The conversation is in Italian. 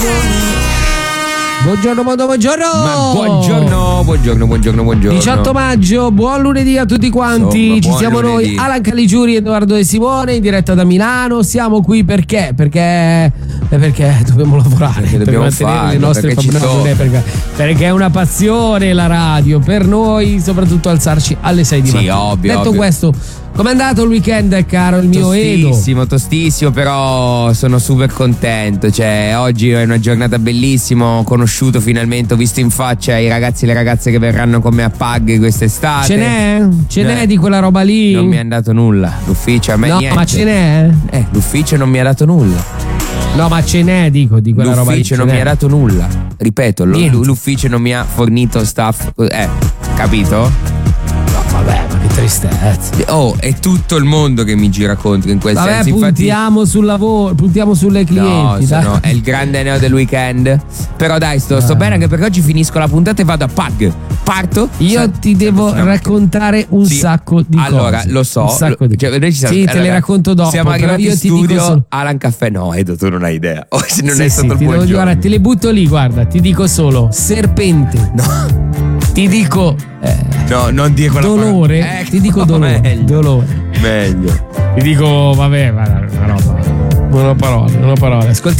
Buongiorno. Ma buongiorno. 18 maggio, buon lunedì a tutti quanti. Insomma, ci siamo lunedì. noi, Alan Caligiuri, Edoardo De Simone, in diretta da Milano. Siamo qui perché dobbiamo lavorare, Perché per dobbiamo mantenere farlo, le nostre perché ci famiglie, perché è una passione la radio per noi, soprattutto alzarci alle 6 di Sì, mattina. ovvio, Detto ovvio. questo, com'è andato il weekend, caro il mio Edo? Tostissimo, però sono super contento. Cioè, oggi è una giornata bellissima. Ho conosciuto finalmente, ho visto in faccia i ragazzi e le ragazze che verranno con me a Pag quest'estate. Ce n'è di quella roba lì? Non mi hanno dato nulla. L'ufficio a me No, niente. ma ce n'è? L'ufficio non mi ha dato nulla. No, ma ce n'è, dico, di quella roba lì. L'ufficio non ce mi n'è. ha dato nulla. Ripeto, Niente. l'ufficio non mi ha fornito staff. Capito? No, vabbè, ma che tristezza. Oh, è tutto il mondo che mi gira contro in quel Vabbè, senso. Infatti, puntiamo sul lavoro, puntiamo sulle clienti. dai. è il grande neo del weekend. Però dai, sto bene, anche perché oggi finisco la puntata e vado a Pag. Parto. Io ti devo raccontare un sacco di cose. Allora, lo so. Un sacco di Cioè, noi ci siamo- sì, te le allora, racconto dopo. Siamo però arrivati io in ti dico studio. solo. Alan Caffè, no, Edo, tu non hai idea. Oh, se non Sì, è stato il ti devo buongiorno. guarda, te le butto lì, guarda, ti dico solo serpente. No. Ti dico No, non dire quella dolore. parola. Ecco, Ti dico dolore. meglio. Dolore. Meglio. Ti dico, vabbè, una roba. Non ho parole. Ascoltiamo